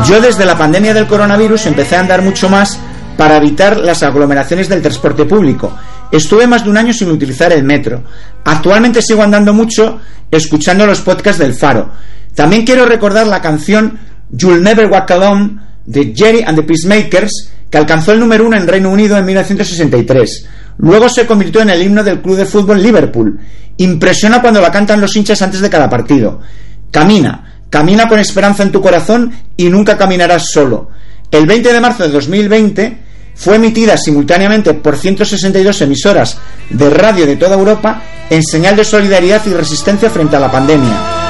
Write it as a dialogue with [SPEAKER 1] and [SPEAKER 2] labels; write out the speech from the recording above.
[SPEAKER 1] Yo desde la pandemia del coronavirus empecé a andar mucho más para evitar las aglomeraciones del transporte público. Estuve más de un año sin utilizar el metro. Actualmente sigo andando mucho escuchando los podcasts del Faro. También quiero recordar la canción You'll Never Walk Alone de Jerry and the Peacemakers, que alcanzó el número 1 en Reino Unido en 1963. Luego se convirtió en el himno del club de fútbol Liverpool. Impresiona cuando la cantan los hinchas antes de cada partido. Camina, camina con esperanza en tu corazón y nunca caminarás solo. El 20 de marzo de 2020 fue emitida simultáneamente por 162 emisoras de radio de toda Europa en señal de solidaridad y resistencia frente a la pandemia.